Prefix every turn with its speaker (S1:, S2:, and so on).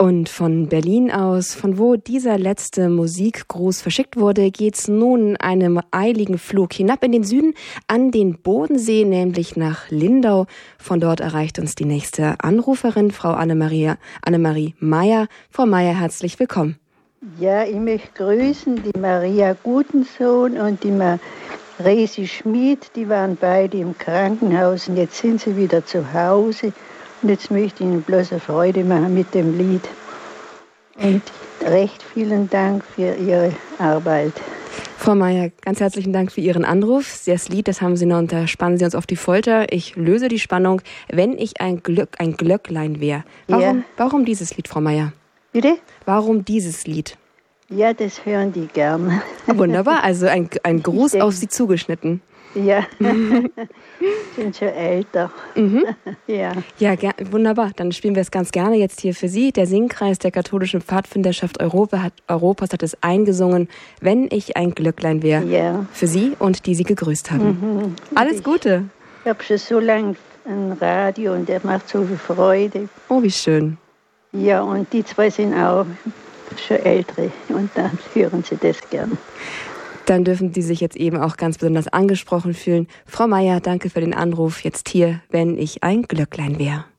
S1: Und von Berlin aus, von wo dieser letzte Musikgruß verschickt wurde, geht's nun einem eiligen Flug hinab in den Süden an den Bodensee, nämlich nach Lindau. Von dort erreicht uns die nächste Anruferin, Frau Annemarie Meyer. Frau Meyer, herzlich willkommen.
S2: Ja, ich möchte grüßen die Maria Gutensohn und die Resi Schmid. Die waren beide im Krankenhaus und jetzt sind sie wieder zu Hause. Und jetzt möchte ich Ihnen bloß eine Freude machen mit dem Lied. Und recht vielen Dank für Ihre Arbeit.
S1: Frau Meyer, ganz herzlichen Dank für Ihren Anruf. Das Lied, das haben Sie noch unter, spannen Sie uns auf die Folter. Ich löse die Spannung, wenn ich ein Glöcklein wäre. Warum dieses Lied, Frau Meyer?
S2: Bitte?
S1: Warum dieses Lied?
S2: Ja, das hören die gern.
S1: Wunderbar, also ein Gruß auf Sie zugeschnitten.
S2: Ja, sind schon älter.
S1: Mhm.
S2: Ja,
S1: wunderbar. Dann spielen wir es ganz gerne jetzt hier für Sie. Der Singkreis der katholischen Pfadfinderschaft Europas hat es eingesungen, wenn ich ein Glöcklein wäre.
S2: Ja.
S1: Für Sie und die Sie gegrüßt haben.
S2: Mhm.
S1: Alles Gute.
S2: Ich habe schon so lange ein Radio und der macht so viel Freude.
S1: Oh, wie schön.
S2: Ja, und die zwei sind auch schon ältere und dann hören sie das gern.
S1: Dann dürfen die sich jetzt eben auch ganz besonders angesprochen fühlen. Frau Meyer, danke für den Anruf. Jetzt hier, wenn ich ein Glöcklein wäre.